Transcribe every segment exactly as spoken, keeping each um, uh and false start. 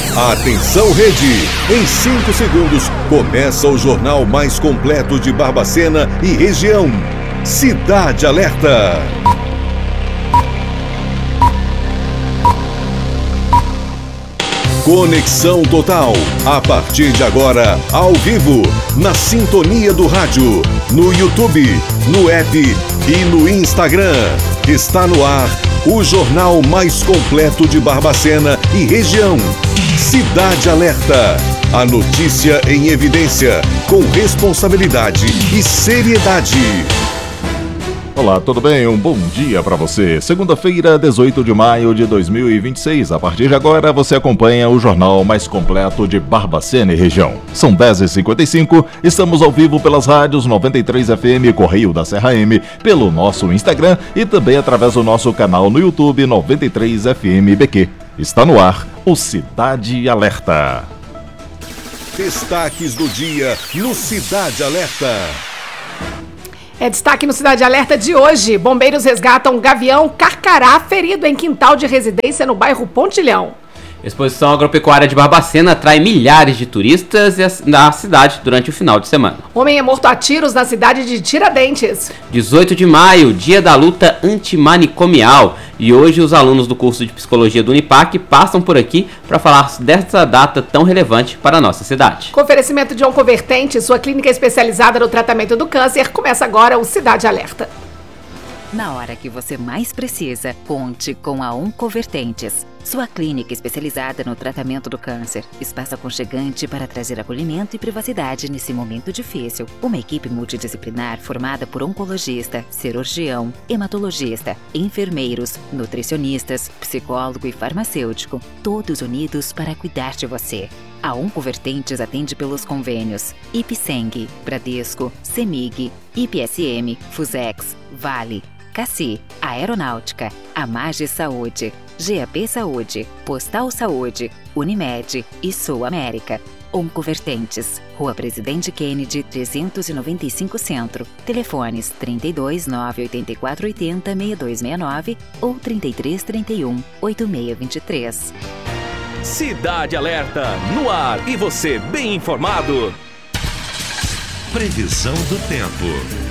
Atenção, Rede! Em cinco segundos, começa o jornal mais completo de Barbacena e região. Cidade Alerta. Conexão Total. A partir de agora, ao vivo, na sintonia do rádio, no YouTube, no app e no Instagram. Está no ar o jornal mais completo de Barbacena e região. Cidade Alerta. A notícia em evidência, com responsabilidade e seriedade. Olá, tudo bem? Um bom dia para você. Segunda-feira, dezoito de maio de dois mil e vinte e seis. A partir de agora, você acompanha o jornal mais completo de Barbacena e região. São dez e cinquenta e cinco, estamos ao vivo pelas rádios noventa e três F M, Correio da Serra M, pelo nosso Instagram e também através do nosso canal no YouTube noventa e três F M B Q. Está no ar o Cidade Alerta. Destaques do dia no Cidade Alerta. É destaque no Cidade Alerta de hoje. Bombeiros resgatam gavião carcará ferido em quintal de residência no bairro Pontilhão. Exposição agropecuária de Barbacena atrai milhares de turistas na cidade durante o final de semana. Homem é morto a tiros na cidade de Tiradentes. dezoito de maio, dia da luta antimanicomial. E hoje os alunos do curso de Psicologia do Unipac passam por aqui para falar dessa data tão relevante para a nossa cidade. Com oferecimento de Oncovertente, sua clínica especializada no tratamento do câncer, começa agora o Cidade Alerta. Na hora que você mais precisa, conte com a Oncovertentes, sua clínica especializada no tratamento do câncer. Espaço aconchegante para trazer acolhimento e privacidade nesse momento difícil. Uma equipe multidisciplinar formada por oncologista, cirurgião, hematologista, enfermeiros, nutricionistas, psicólogo e farmacêutico, todos unidos para cuidar de você. A Oncovertentes atende pelos convênios Ipseng, Bradesco, Semig, I P S M, Fusex, Vale, Cassi, Aeronáutica, Amage Saúde, G A P Saúde, Postal Saúde, Unimed e Sul América. Oncovertentes, Rua Presidente Kennedy, trezentos e noventa e cinco Centro. Telefones trinta e dois, nove oito quatro oito zero, seis dois seis nove ou trinta e três, trinta e um, oito seis vinte e três. Cidade Alerta, no ar e você bem informado. Previsão do tempo.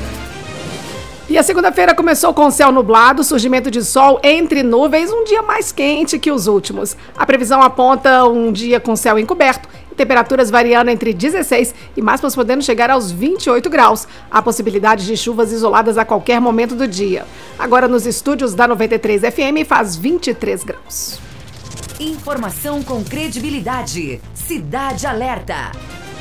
E a segunda-feira começou com céu nublado, surgimento de sol entre nuvens, um dia mais quente que os últimos. A previsão aponta um dia com céu encoberto, temperaturas variando entre dezesseis e máximas podendo chegar aos vinte e oito graus. Há possibilidade de chuvas isoladas a qualquer momento do dia. Agora nos estúdios da noventa e três F M faz vinte e três graus. Informação com credibilidade. Cidade Alerta.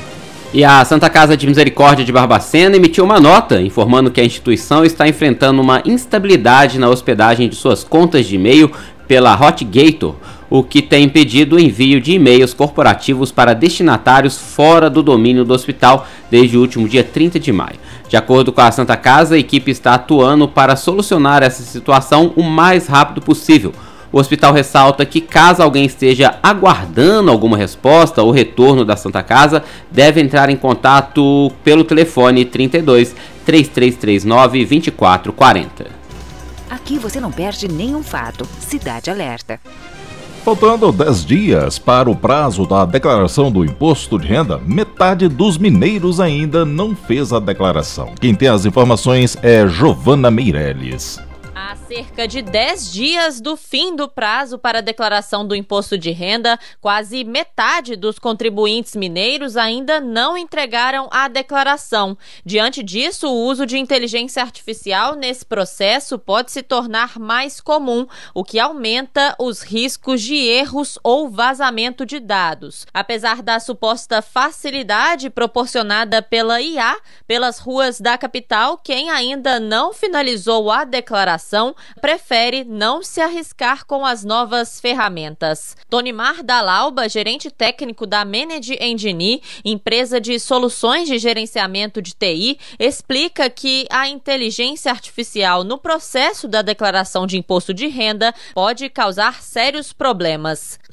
E a Santa Casa de Misericórdia de Barbacena emitiu uma nota informando que a instituição está enfrentando uma instabilidade na hospedagem de suas contas de e-mail pela HotGator, o que tem impedido o envio de e-mails corporativos para destinatários fora do domínio do hospital desde o último dia trinta de maio. De acordo com a Santa Casa, a equipe está atuando para solucionar essa situação o mais rápido possível. O hospital ressalta que caso alguém esteja aguardando alguma resposta ou retorno da Santa Casa, deve entrar em contato pelo telefone trinta e dois, três três três nove, vinte e quatro quarenta. Aqui você não perde nenhum fato. Cidade Alerta. Faltando dez dias para o prazo da declaração do imposto de renda, metade dos mineiros ainda não fez a declaração. Quem tem as informações é Giovana Meirelles. Há cerca de dez dias do fim do prazo para a declaração do imposto de renda, quase metade dos contribuintes mineiros ainda não entregaram a declaração. Diante disso, o uso de inteligência artificial nesse processo pode se tornar mais comum, o que aumenta os riscos de erros ou vazamento de dados. Apesar da suposta facilidade proporcionada pela I A pelas ruas da capital, quem ainda não finalizou a declaração prefere não se arriscar com as novas ferramentas. Tonimar Dalauba, gerente técnico da Manage Engine, empresa de soluções de gerenciamento de T I, explica que a inteligência artificial no processo da declaração de imposto de renda pode causar sérios problemas.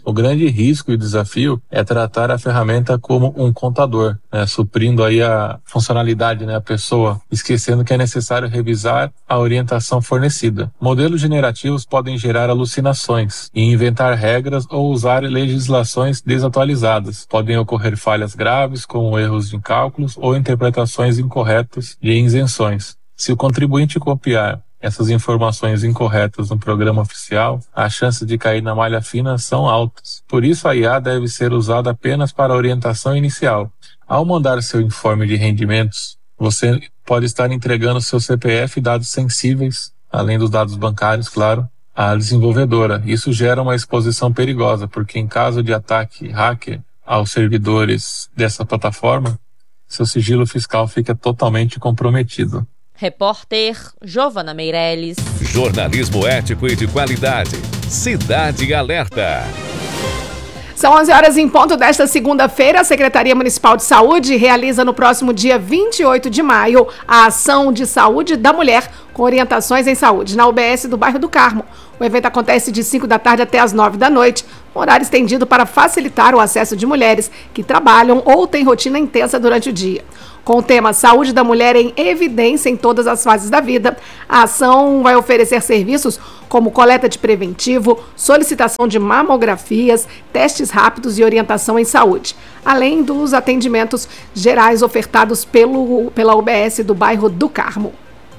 O grande risco e desafio é tratar a ferramenta como um contador, né, suprindo aí a funcionalidade, né, a pessoa, esquecendo que é necessário revisar a orientação fornecida. Modelos generativos podem gerar alucinações e inventar regras ou usar legislações desatualizadas. Podem ocorrer falhas graves, como erros em cálculos ou interpretações incorretas de isenções. Se o contribuinte copiar essas informações incorretas no programa oficial, as chances de cair na malha fina são altas. Por isso, a I A deve ser usada apenas para a orientação inicial. Ao mandar seu informe de rendimentos, você pode estar entregando seu C P F e dados sensíveis, além dos dados bancários, claro, à desenvolvedora. Isso gera uma exposição perigosa, porque em caso de ataque hacker aos servidores dessa plataforma, seu sigilo fiscal fica totalmente comprometido. Repórter Giovana Meirelles. Jornalismo ético e de qualidade. Cidade Alerta. São onze horas em ponto desta segunda-feira. A Secretaria Municipal de Saúde realiza no próximo dia vinte e oito de maio a Ação de Saúde da Mulher com orientações em saúde na U B S do bairro do Carmo. O evento acontece de cinco da tarde até as nove da noite, um horário estendido para facilitar o acesso de mulheres que trabalham ou têm rotina intensa durante o dia. Com o tema Saúde da Mulher em Evidência em todas as fases da vida, a ação vai oferecer serviços como coleta de preventivo, solicitação de mamografias, testes rápidos e orientação em saúde, além dos atendimentos gerais ofertados pelo, pela U B S do bairro do Carmo.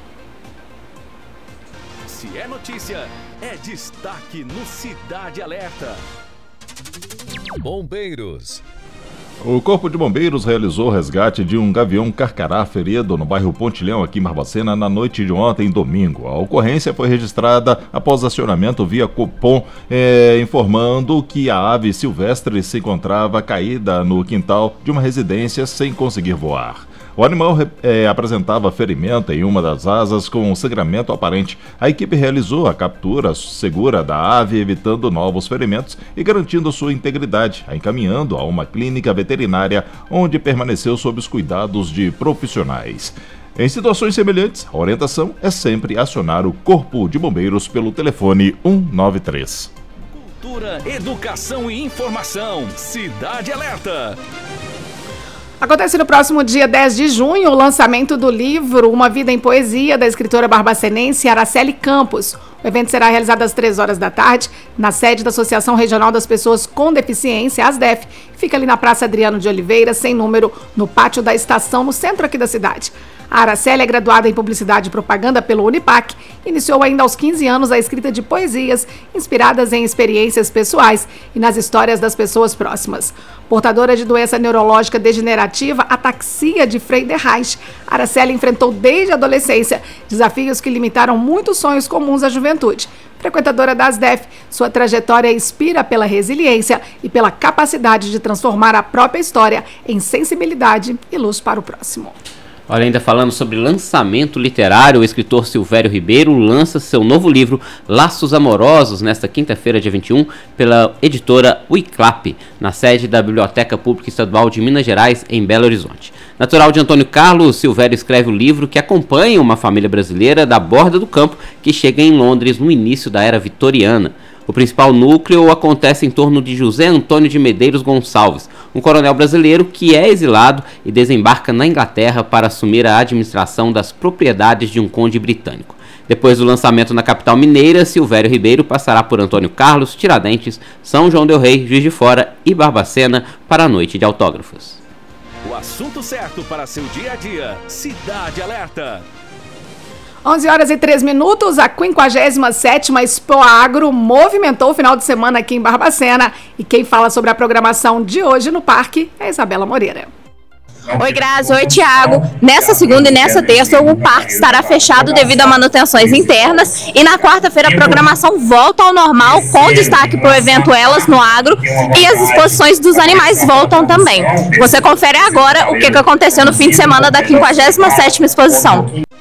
Se é notícia, é destaque no Cidade Alerta. Bombeiros. O Corpo de Bombeiros realizou o resgate de um gavião carcará ferido no bairro Pontilhão, aqui em Barbacena, na noite de ontem, domingo. A ocorrência foi registrada após acionamento via Copom, eh, informando que a ave silvestre se encontrava caída no quintal de uma residência sem conseguir voar. O animal é, apresentava ferimento em uma das asas com sangramento aparente. A equipe realizou a captura segura da ave, evitando novos ferimentos e garantindo sua integridade, a encaminhando a uma clínica veterinária, onde permaneceu sob os cuidados de profissionais. Em situações semelhantes, a orientação é sempre acionar o Corpo de Bombeiros pelo telefone um nove três. Cultura, educação e informação. Cidade Alerta. Acontece no próximo dia dez de junho o lançamento do livro Uma Vida em Poesia, da escritora barbacenense Araceli Campos. O evento será realizado às três horas da tarde, na sede da Associação Regional das Pessoas com Deficiência, ASDEF. Fica ali na Praça Adriano de Oliveira, sem número, no pátio da estação, no centro aqui da cidade. A Araceli é graduada em Publicidade e Propaganda pelo Unipac. Iniciou ainda aos quinze anos a escrita de poesias inspiradas em experiências pessoais e nas histórias das pessoas próximas. Portadora de doença neurológica degenerativa, ataxia de Frey-de-Reich, Araceli enfrentou desde a adolescência desafios que limitaram muitos sonhos comuns à juventude. Frequentadora da ASDEF, sua trajetória inspira pela resiliência e pela capacidade de transformar a própria história em sensibilidade e luz para o próximo. Olha, ainda falando sobre lançamento literário, o escritor Silvério Ribeiro lança seu novo livro Laços Amorosos nesta quinta-feira, dia vinte e um, pela editora Wiclap, na sede da Biblioteca Pública Estadual de Minas Gerais, em Belo Horizonte. Natural de Antônio Carlos, Silvério escreve o livro que acompanha uma família brasileira da borda do campo que chega em Londres no início da era vitoriana. O principal núcleo acontece em torno de José Antônio de Medeiros Gonçalves, um coronel brasileiro que é exilado e desembarca na Inglaterra para assumir a administração das propriedades de um conde britânico. Depois do lançamento na capital mineira, Silvério Ribeiro passará por Antônio Carlos, Tiradentes, São João del Rei, Juiz de Fora e Barbacena para a noite de autógrafos. O assunto certo para seu dia a dia. Cidade Alerta. onze horas e três minutos, a quinquagésima sétima Expo Agro movimentou o final de semana aqui em Barbacena. E quem fala sobre a programação de hoje no parque é a Isabela Moreira. Oi, Grazi. Oi, Tiago. Nessa segunda e nessa terça, o parque estará fechado devido a manutenções internas. E na quarta-feira, a programação volta ao normal, com destaque para o evento Elas no Agro. E as exposições dos animais voltam também. Você confere agora o que aconteceu no fim de semana da quinquagésima sétima exposição.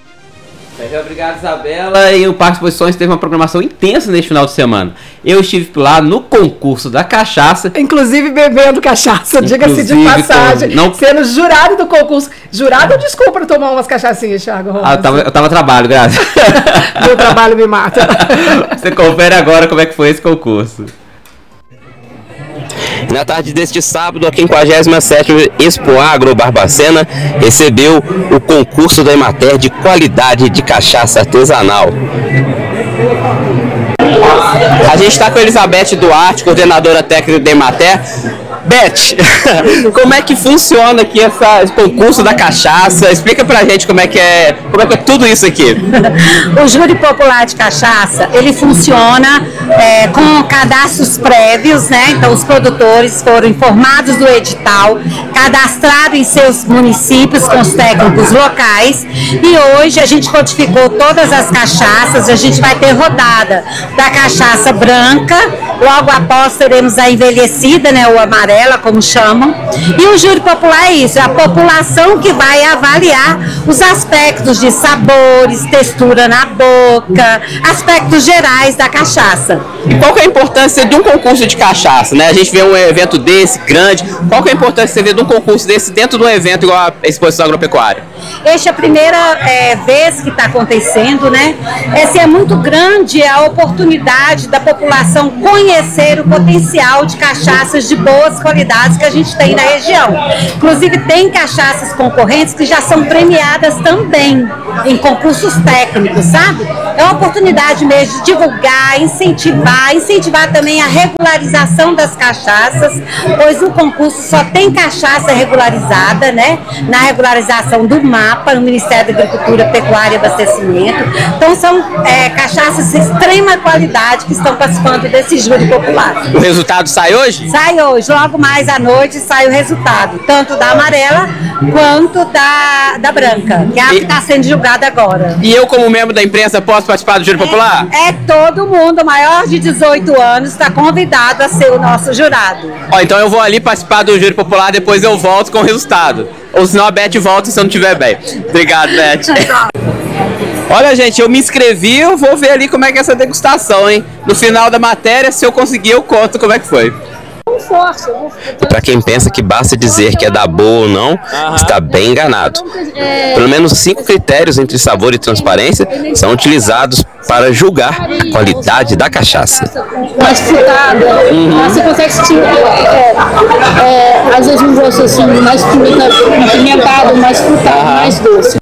Obrigado, Isabela. E o Parque de Exposições teve uma programação intensa neste final de semana. Eu estive lá no concurso da cachaça. Inclusive bebendo cachaça, diga-se de passagem. Não... Sendo jurado do concurso. Jurado, desculpa para tomar umas cachaçinhas, Thiago. Ah, eu tava, eu tava a trabalho, graças. Meu trabalho me mata. Você confere agora como é que foi esse concurso. Na tarde deste sábado, a quinquagésima sétima Expo Agro Barbacena recebeu o concurso da Emater de qualidade de cachaça artesanal. A gente está com a Elizabeth Duarte, coordenadora técnica da Emater. Beth, como é que funciona aqui essa, esse concurso da cachaça? Explica pra gente como é que é, como é que é tudo isso aqui. O Júri Popular de Cachaça, ele funciona é, com cadastros prévios, né? Então os produtores foram informados do edital, cadastrados em seus municípios com os técnicos locais, e hoje a gente codificou todas as cachaças. A gente vai ter rodada da cachaça branca, logo após teremos a envelhecida, né? O amarelo, como chamam, e o júri popular é isso, é a população que vai avaliar os aspectos de sabores, textura na boca, aspectos gerais da cachaça. E qual que é a importância de um concurso de cachaça, né? A gente vê um evento desse, grande, qual que é a importância de um concurso desse dentro de um evento igual a Exposição Agropecuária? Esta é a primeira é, vez que está acontecendo, né? Essa é muito grande a oportunidade da população conhecer o potencial de cachaças de boas qualidades que a gente tem na região. Inclusive tem cachaças concorrentes que já são premiadas também em concursos técnicos, sabe? É uma oportunidade mesmo de divulgar, incentivar, incentivar também a regularização das cachaças, pois no concurso só tem cachaça regularizada, né? Na regularização do mapa, no Ministério da Agricultura, Pecuária e Abastecimento. Então são é, cachaças de extrema qualidade que estão participando desse júri popular. O resultado sai hoje? Sai hoje, logo mais à noite sai o resultado, tanto da amarela quanto da, da branca, que é a que está sendo julgada agora. E eu, como membro da imprensa, posso participar do júri popular? É, é todo mundo maior de dezoito anos está convidado a ser o nosso jurado. Ó, então eu vou ali participar do júri popular, depois eu volto com o resultado. Ou senão a Beth volta se eu não estiver bem. Obrigado, Beth. Olha, gente, eu me inscrevi, eu vou ver ali como é que é essa degustação, hein? No final da matéria, se eu conseguir, eu conto como é que foi. E para quem pensa que basta dizer que é da boa ou não, está bem enganado. Pelo menos cinco critérios entre sabor e transparência são utilizados para julgar a qualidade da cachaça. Mais frutada, uhum. Você consegue sentir, é, é, às vezes um gosto assim, mais pimentado, mais frutado, uhum. Mais doce.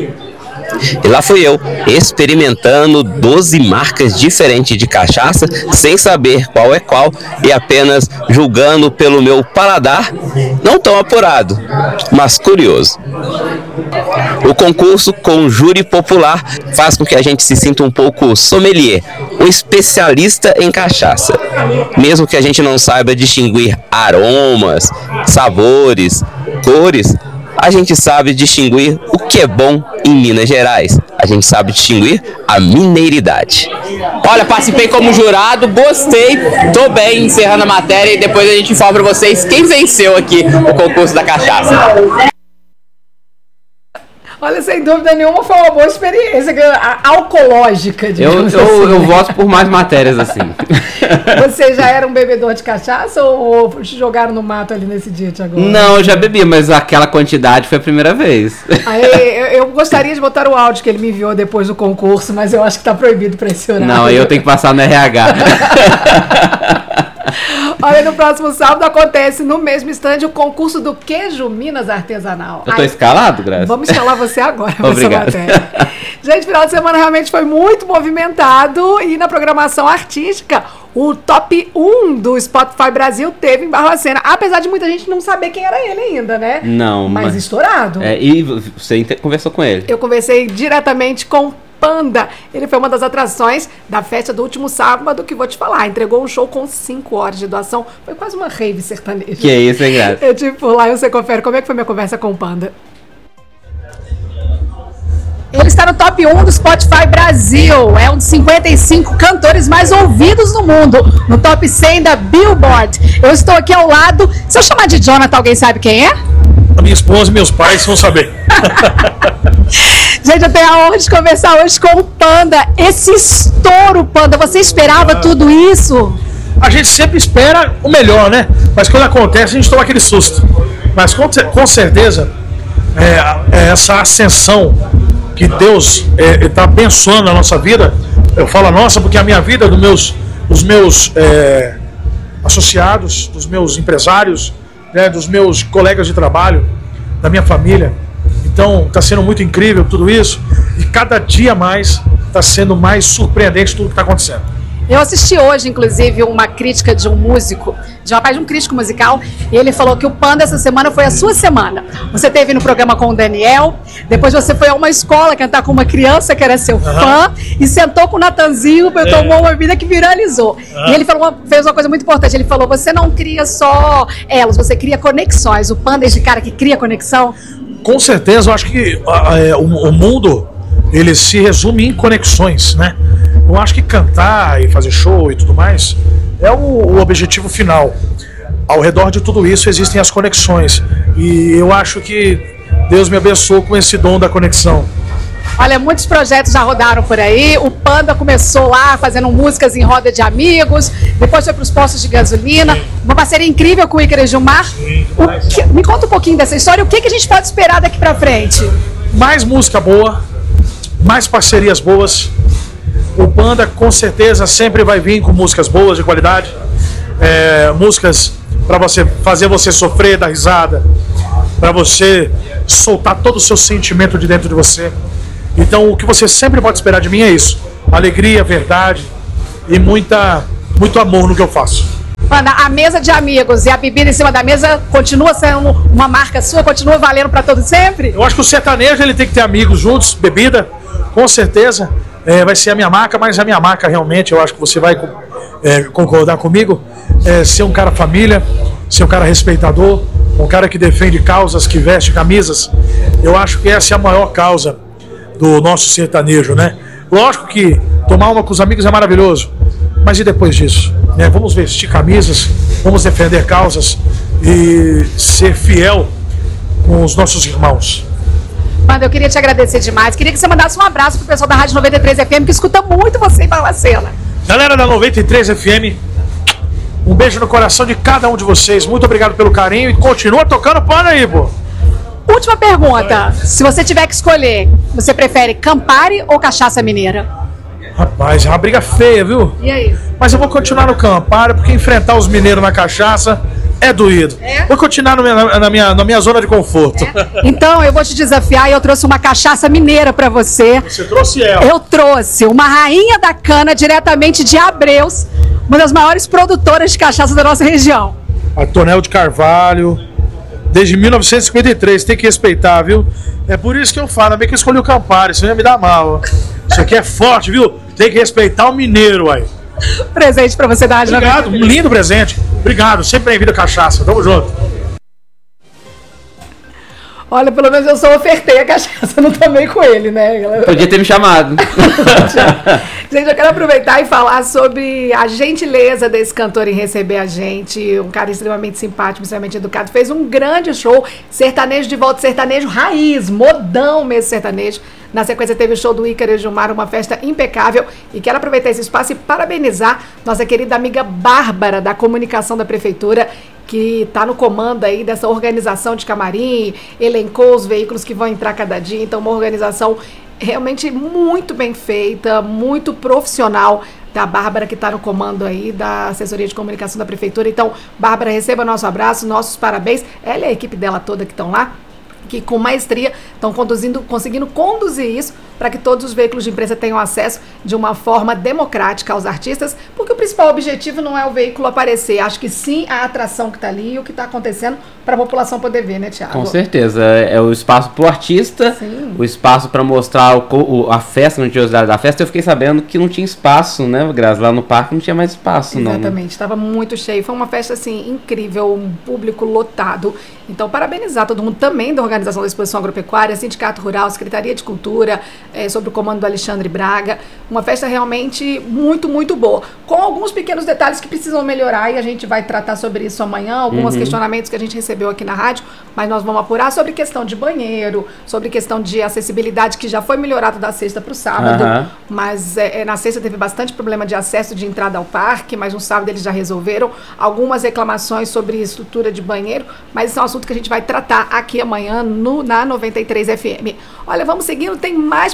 E lá fui eu, experimentando doze marcas diferentes de cachaça, sem saber qual é qual e apenas julgando pelo meu paladar, não tão apurado, mas curioso. O concurso com júri popular faz com que a gente se sinta um pouco sommelier, um especialista em cachaça. Mesmo que a gente não saiba distinguir aromas, sabores, cores, a gente sabe distinguir o que é bom em Minas Gerais. A gente sabe distinguir a mineiridade. Olha, participei como jurado, gostei, tô bem encerrando a matéria e depois a gente informa pra vocês quem venceu aqui o concurso da cachaça. Olha, sem dúvida nenhuma foi uma boa experiência alcoológica. Eu, assim. eu, eu voto por mais matérias assim. Você já era um bebedor de cachaça ou, ou jogaram no mato ali nesse dia, Thiago? Não, eu já bebi, mas aquela quantidade foi a primeira vez. Aí, eu, eu gostaria de botar o áudio que ele me enviou depois do concurso, mas eu acho que tá proibido pra esse horário. Não, eu tenho que passar no R H. Olha, no próximo sábado acontece no mesmo estande o concurso do queijo Minas artesanal. Eu tô Ai, escalado, Graça? Vamos escalar você agora. Obrigado. Gente, final de semana realmente foi muito movimentado e na programação artística, o top um do Spotify Brasil teve em Barbacena, apesar de muita gente não saber quem era ele ainda, né? Não. Mas, mas estourado. É, e você conversou com ele? Eu conversei diretamente com Panda. Ele foi uma das atrações da festa do último sábado, que vou te falar, entregou um show com cinco horas de doação. Foi quase uma rave sertaneja. Que é isso, hein, Graça? Eu tive por lá e você confere como é que foi minha conversa com o Panda. Ele está no top um do Spotify Brasil. É um dos cinquenta e cinco cantores mais ouvidos no mundo. No top cem da Billboard. Eu estou aqui ao lado. Se eu chamar de Jonathan, alguém sabe quem é? A minha esposa e meus pais vão saber. Gente, eu tenho a honra de conversar hoje com o Panda. Esse estouro, Panda, você esperava ah, tudo isso? A gente sempre espera o melhor, né? Mas quando acontece, a gente toma aquele susto. Mas com, com certeza, é, é essa ascensão que Deus está é, abençoando a nossa vida, eu falo a nossa porque a minha vida, dos meus, os meus é, associados, dos meus empresários, né, dos meus colegas de trabalho, da minha família. Então está sendo muito incrível tudo isso e cada dia mais está sendo mais surpreendente tudo que está acontecendo. Eu assisti hoje, inclusive, uma crítica de um músico, de um rapaz de um crítico musical, e ele falou que o Panda essa semana foi a sua semana. Você esteve no programa com o Daniel, depois você foi a uma escola cantar com uma criança que era seu fã, uhum. e sentou com o Natanzinho, é. tomou uma bebida que viralizou. Uhum. E ele falou uma, fez uma coisa muito importante, ele falou, você não cria só elos, você cria conexões. O Panda é esse cara que cria conexão? Com certeza, eu acho que é, o, o mundo, ele se resume em conexões, né? Eu acho que cantar e fazer show e tudo mais é o, o objetivo final. Ao redor de tudo isso existem as conexões. E eu acho que Deus me abençoou com esse dom da conexão. Olha, muitos projetos já rodaram por aí. O Panda começou lá fazendo músicas em roda de amigos, depois foi para os postos de gasolina. Sim. Uma parceria incrível com o Ícaro Gilmar. Sim, que, me conta um pouquinho dessa história. O que, que a gente pode esperar daqui para frente? Mais música boa, mais parcerias boas. O Panda com certeza sempre vai vir com músicas boas, de qualidade, é, músicas para você fazer você sofrer, dar risada, para você soltar todo o seu sentimento de dentro de você. Então o que você sempre pode esperar de mim é isso: alegria, verdade e muita, muito amor no que eu faço. Panda, a mesa de amigos e a bebida em cima da mesa continua sendo uma marca sua, continua valendo para todo sempre? Eu acho que o sertanejo ele tem que ter amigos juntos, bebida, com certeza. É, vai ser a minha marca, mas a minha marca realmente, eu acho que você vai é, concordar comigo, é ser um cara família, ser um cara respeitador, um cara que defende causas, que veste camisas. Eu acho que essa é a maior causa do nosso sertanejo, né? Lógico que tomar uma com os amigos é maravilhoso, mas e depois disso? Né? Vamos vestir camisas, vamos defender causas e ser fiel com os nossos irmãos. Panda, eu queria te agradecer demais. Queria que você mandasse um abraço pro pessoal da Rádio noventa e três F M, que escuta muito você em Barbacena. Galera da noventa e três F M, um beijo no coração de cada um de vocês. Muito obrigado pelo carinho e continua tocando Panda aí, pô. Última pergunta. Se você tiver que escolher, você prefere Campari ou cachaça mineira? Rapaz, é uma briga feia, viu? E aí? Mas eu vou continuar no Campari, porque enfrentar os mineiros na cachaça é doído. É? Vou continuar no minha, na, minha, na minha zona de conforto. É? Então, eu vou te desafiar e eu trouxe uma cachaça mineira pra você. Você trouxe ela? Eu trouxe uma rainha da cana, diretamente de Abreus, uma das maiores produtoras de cachaça da nossa região. A Tonel de Carvalho, desde mil novecentos e cinquenta e três, tem que respeitar, viu? É por isso que eu falo, bem que eu escolhi o Campari, senão ia me dar mal. Isso aqui é forte, viu? Tem que respeitar o mineiro aí. Presente pra você da Rádio Obrigado, um lindo presente. Obrigado, sempre bem-vindo a cachaça. Tamo junto. Olha, pelo menos eu só ofertei a cachaça, não tomei com ele, né? Podia ter me chamado. Gente, eu quero aproveitar e falar sobre a gentileza desse cantor em receber a gente. Um cara extremamente simpático, extremamente educado. Fez um grande show, sertanejo de volta, sertanejo raiz, modão mesmo sertanejo. Na sequência teve o show do Ícaro Gilmar, uma festa impecável. E quero aproveitar esse espaço e parabenizar nossa querida amiga Bárbara, da comunicação da prefeitura, que está no comando aí dessa organização de camarim, elencou os veículos que vão entrar cada dia. Então, uma organização realmente muito bem feita, muito profissional da Bárbara, que está no comando aí da assessoria de comunicação da prefeitura. Então, Bárbara, receba nosso abraço, nossos parabéns. Ela e a equipe dela toda que estão lá, que com maestria estão conduzindo, conseguindo conduzir isso para que todos os veículos de imprensa tenham acesso de uma forma democrática aos artistas, porque o principal objetivo não é o veículo aparecer, acho que sim a atração que está ali e o que está acontecendo para a população poder ver, né, Thiago? Com certeza, é o espaço para o artista, sim. O espaço para mostrar o, o, a festa, a grandiosidade da festa. Eu fiquei sabendo que não tinha espaço, né, Grazi? Lá no parque não tinha mais espaço. Exatamente, estava muito cheio, foi uma festa assim incrível, um público lotado. Então, parabenizar todo mundo também da organização da Exposição Agropecuária, Sindicato Rural, Secretaria de Cultura, é, sob o comando do Alexandre Braga. Uma festa realmente muito, muito boa. Com alguns pequenos detalhes que precisam melhorar e a gente vai tratar sobre isso amanhã. Alguns uhum. questionamentos que a gente recebeu aqui na rádio, mas nós vamos apurar sobre questão de banheiro, sobre questão de acessibilidade, que já foi melhorado da sexta para o sábado. Uhum. Mas é, na sexta teve bastante problema de acesso de entrada ao parque, mas no sábado eles já resolveram. Algumas reclamações sobre estrutura de banheiro, mas isso é um assunto que a gente vai tratar aqui amanhã no, na noventa e três F M. Olha, vamos seguindo, tem mais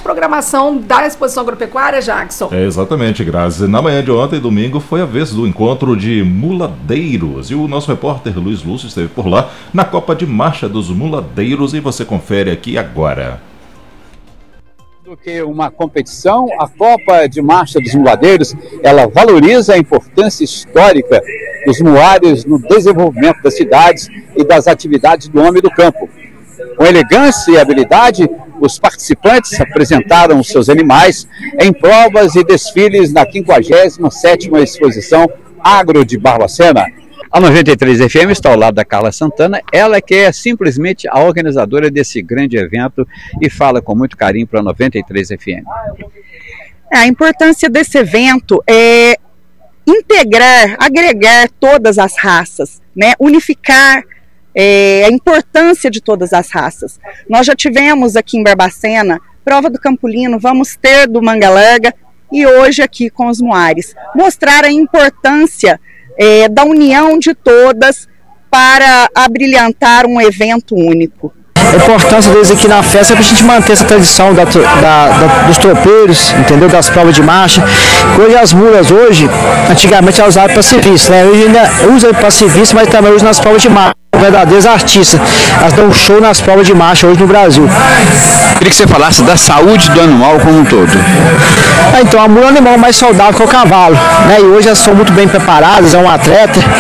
programação da exposição agropecuária, Jackson? É, exatamente, Grazi. Na manhã de ontem, domingo, foi a vez do encontro de muladeiros. E o nosso repórter Luiz Lúcio esteve por lá na Copa de Marcha dos Muladeiros e você confere aqui agora. Do que uma competição, a Copa de Marcha dos Muladeiros, ela valoriza a importância histórica dos muares no desenvolvimento das cidades e das atividades do homem do campo. Com elegância e habilidade, os participantes apresentaram os seus animais em provas e desfiles na quinquagésima sétima Exposição Agro de Barbacena. A noventa e três F M está ao lado da Carla Santana, ela que é simplesmente a organizadora desse grande evento e fala com muito carinho para a noventa e três F M. A importância desse evento é integrar, agregar todas as raças, né? Unificar é, a importância de todas as raças. Nós já tivemos aqui em Barbacena prova do Campolino, vamos ter do Manga Larga e hoje aqui com os muares. Mostrar a importância É, da união de todas para abrilhantar um evento único. A importância deles aqui na festa é para a gente manter essa tradição da, da, da, dos tropeiros, entendeu? Das provas de marcha. Hoje as mulas, hoje, antigamente elas usavam para serviço, né? Hoje ainda usam para serviço, mas também hoje nas provas de marcha. Verdadeiros artistas, elas dão um show nas provas de marcha hoje no Brasil. Queria que você falasse da saúde do animal como um todo. Ah, então, a mula é um animal mais saudável que o cavalo, né? E hoje elas são muito bem preparadas, é um atleta,